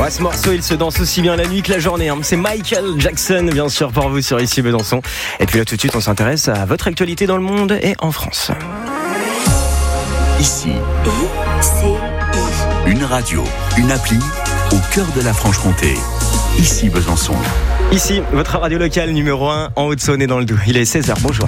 Ouais, ce morceau, il se danse aussi bien la nuit que la journée. C'est Michael Jackson, bien sûr, pour vous sur Ici Besançon. Et puis là, tout de suite, on s'intéresse à votre actualité dans le monde et en France. Ici, une radio, une appli au cœur de la Franche-Comté. Ici Besançon. Ici, votre radio locale numéro 1 en Haute-Saône et dans le Doubs. Il est 16h, bonjour.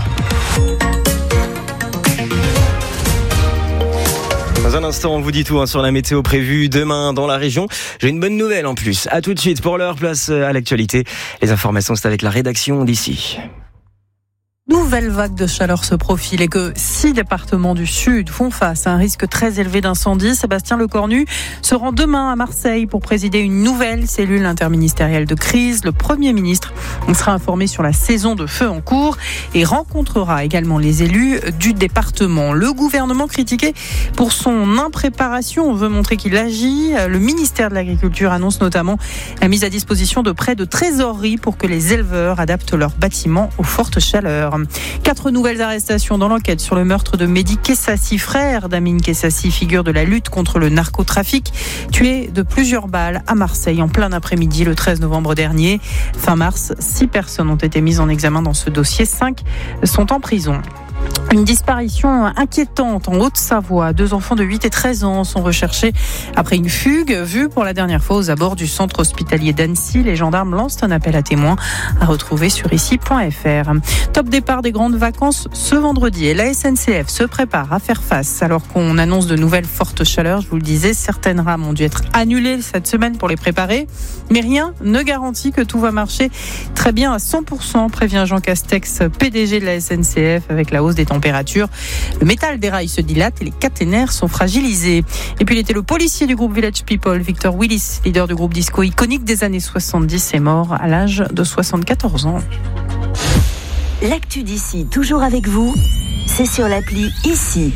Dans un instant, on vous dit tout sur la météo prévue demain dans la région. J'ai une bonne nouvelle en plus. À tout de suite pour l'heure, place à l'actualité. Les informations, c'est avec la rédaction d'Ici. Nouvelle vague de chaleur se profile et que 6 départements du Sud font face à un risque très élevé d'incendie. Sébastien Lecornu se rend demain à Marseille pour présider une nouvelle cellule interministérielle de crise. Le Premier ministre sera informé sur la saison de feu en cours et rencontrera également les élus du département. Le gouvernement critiqué pour son impréparation veut montrer qu'il agit. Le ministère de l'Agriculture annonce notamment la mise à disposition de prêts de trésorerie pour que les éleveurs adaptent leurs bâtiments aux fortes chaleurs. 4 nouvelles arrestations dans l'enquête sur le meurtre de Mehdi Kessassi, frère d'Amine Kessassi, figure de la lutte contre le narcotrafic, tué de plusieurs balles à Marseille en plein après-midi le 13 novembre dernier. Fin mars, 6 personnes ont été mises en examen dans ce dossier, 5 sont en prison. Une disparition inquiétante en Haute-Savoie. 2 enfants de 8 et 13 ans sont recherchés après une fugue vue pour la dernière fois aux abords du centre hospitalier d'Annecy. Les gendarmes lancent un appel à témoins à retrouver sur ici.fr. Top départ des grandes vacances ce vendredi et la SNCF se prépare à faire face alors qu'on annonce de nouvelles fortes chaleurs. Je vous le disais, certaines rames ont dû être annulées cette semaine pour les préparer. Mais rien ne garantit que tout va marcher très bien à 100%, prévient Jean Castex, PDG de la SNCF, avec la hausse des températures. Le métal des rails se dilate et les caténaires sont fragilisés. Et puis il était le policier du groupe Village People, Victor Willis, leader du groupe disco iconique des années 70, est mort à l'âge de 74 ans. L'actu d'ici, toujours avec vous, c'est sur l'appli Ici.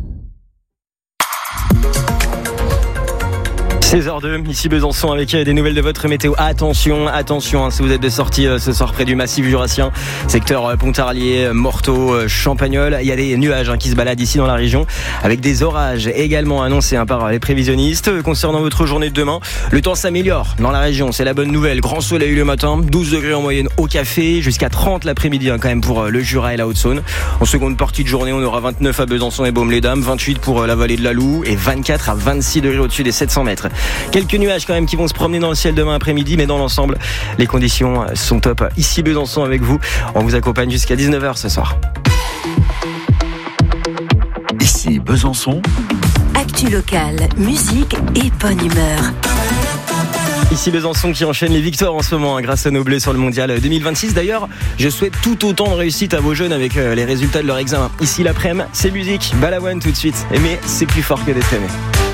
16h02, ici Besançon avec des nouvelles de votre météo. Attention, si vous êtes de sortie ce soir près du massif jurassien, secteur Pontarlier, Morteau, Champagnole, il y a des nuages qui se baladent ici dans la région avec des orages également annoncés par les prévisionnistes. Concernant votre journée de demain, le temps s'améliore dans la région, c'est la bonne nouvelle. Grand soleil le matin, 12 degrés en moyenne au café, jusqu'à 30 l'après-midi quand même pour le Jura et la Haute-Saône. En seconde partie de journée, on aura 29 à Besançon et Baume-les-Dames, 28 pour la vallée de la Loue et 24 à 26 degrés au-dessus des 700 mètres. Quelques nuages quand même qui vont se promener dans le ciel demain après-midi, mais dans l'ensemble, les conditions sont top. Ici Besançon avec vous, on vous accompagne jusqu'à 19h ce soir. Ici Besançon. Actu locale, musique et bonne humeur. Ici Besançon qui enchaîne les victoires en ce moment grâce à nos Bleus sur le mondial 2026. D'ailleurs, je souhaite tout autant de réussite à vos jeunes avec les résultats de leur examen. Ici l'après-midi, c'est musique, Balavoine tout de suite. Mais c'est plus fort que d'être aimé.